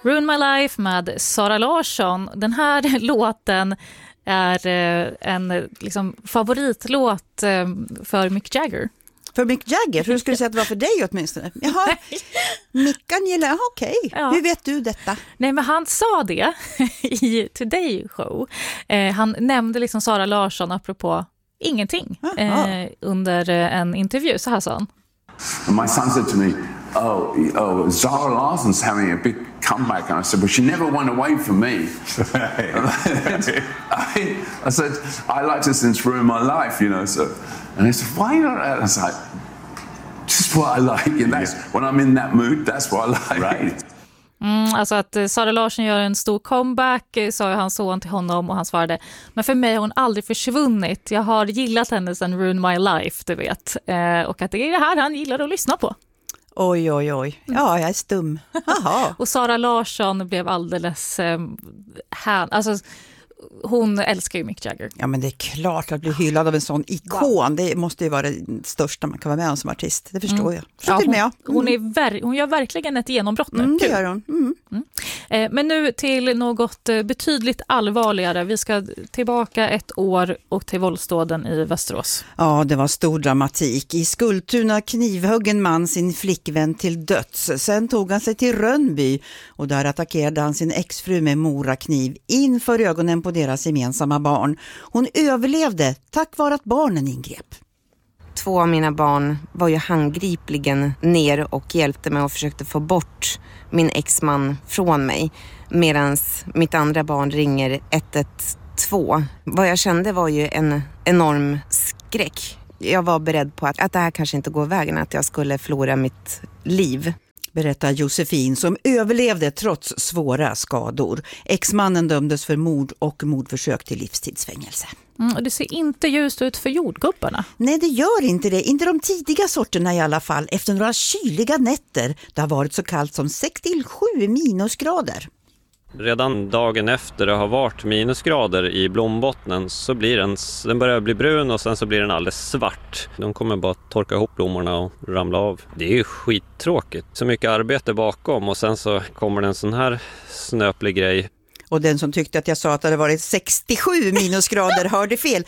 Ruin My Life med Sara Larsson. Den här låten är en liksom favoritlåt för Mick Jagger. För Mick Jagger? För du skulle säga att det var för dig åtminstone. Jaha, Mickan gillar, okej. Ja. Hur vet du detta? Nej, men han sa det i Today Show. Han nämnde liksom Sara Larsson apropå ingenting under en intervju. Så här sa han. And my son said to me, Zara Larsson's having a big comeback. And I said, well, she never went away from me. I said, I liked her since Ruin My Life, you know. So, and they said, why not? And I was like, just what I like. And that's, when I'm in that mood, that's what I like. Right. Alltså att Sara Larsson gör en stor comeback, sa ju hans son till honom och han svarade, men för mig har hon aldrig försvunnit. Jag har gillat henne sedan Ruin My Life, du vet. Och att det är det här han gillar att lyssna på. Oj. Ja, jag är stum. Aha. Och Sara Larsson blev alldeles alltså hon älskar ju Mick Jagger. Ja, men det är klart att bli hyllad av en sån ikon. Det måste ju vara det största man kan vara med om som artist. Det förstår jag. Hon gör verkligen ett genombrott nu. Det gör hon. Men nu till något betydligt allvarligare. Vi ska tillbaka ett år och till våldsdåden i Västerås. Ja, det var stor dramatik. I Skultuna knivhögg en man sin flickvän till döds. Sen tog han sig till Rönnby och där attackerade han sin exfru med morakniv inför ögonen på deras gemensamma barn. Hon överlevde tack vare att barnen ingrep. 2 av mina barn var ju handgripligen ner och hjälpte mig och försökte få bort min exman från mig. Medan mitt andra barn ringer 112. Vad jag kände var ju en enorm skräck. Jag var beredd på att det här kanske inte går vägen, att jag skulle förlora mitt liv. Berättar Josefin som överlevde trots svåra skador. Exmannen dömdes för mord och mordförsök till livstidsfängelse. Och det ser inte ljust ut för jordgubbarna. Nej, det gör inte det. Inte de tidiga sorterna i alla fall. Efter några kyliga nätter. Det har varit så kallt som 6-7 minusgrader. Redan dagen efter det har varit minusgrader i blombottnen så blir den börjar bli brun och sen så blir den alldeles svart. De kommer bara torka ihop blommorna och ramla av. Det är ju skittråkigt. Så mycket arbete bakom och sen så kommer det en sån här snöplig grej. Och den som tyckte att jag sa att det hade varit 67 minusgrader hörde fel.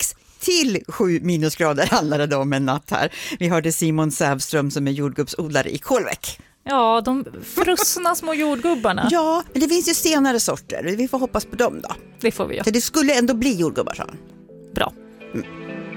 6-7 minusgrader handlade det om en natt här. Vi hörde Simon Sävström som är jordgubbsodlare i Kolbäck. Ja, de frusna små jordgubbarna. Ja, men det finns ju senare sorter. Vi får hoppas på dem då. Det får vi göra. För det skulle ändå bli jordgubbar, sa han.